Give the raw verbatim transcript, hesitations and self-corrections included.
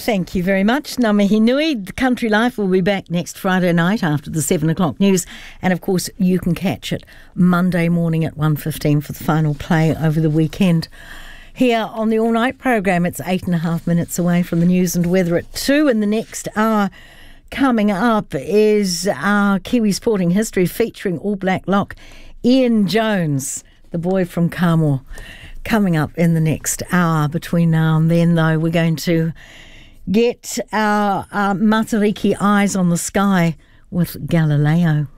Thank you very much. Ngā mihi nui. The Country Life will be back next Friday night after the seven o'clock news. And of course, you can catch it Monday morning at one fifteen for the final play over the weekend. Here on the All Night programme, it's eight and a half minutes away from the news and weather at two. In the next hour, coming up is our Kiwi Sporting History featuring All Black lock Ian Jones, the boy from Carmore. Coming up in the next hour. Between now and then, though, we're going to get our, our Matariki eyes on the sky with Galileo.